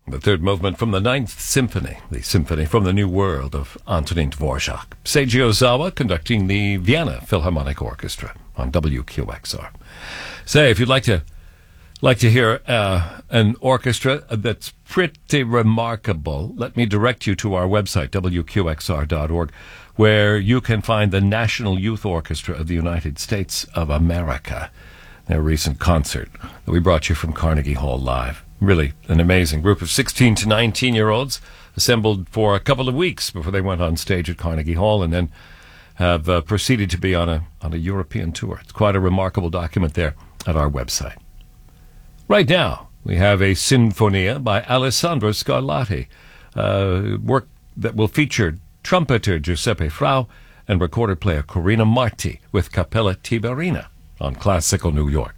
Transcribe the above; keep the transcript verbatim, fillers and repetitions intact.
The third movement from the Ninth Symphony, the Symphony from the New World of Antonin Dvorak. Seiji Ozawa conducting the Vienna Philharmonic Orchestra on W Q X R. Say, if you'd like to like to hear uh, an orchestra that's pretty remarkable, let me direct you to our website, W Q X R dot org, where you can find the National Youth Orchestra of the United States of America, their recent concert that we brought you from Carnegie Hall Live. Really an amazing group of sixteen to nineteen-year-olds assembled for a couple of weeks before they went on stage at Carnegie Hall and then have uh, proceeded to be on a on a European tour. It's quite a remarkable document there at our website. Right now, we have a Sinfonia by Alessandro Scarlatti, a work that will feature trumpeter Giuseppe Frau and recorder player Corina Marti with Cappella Tiberina on Classical New York.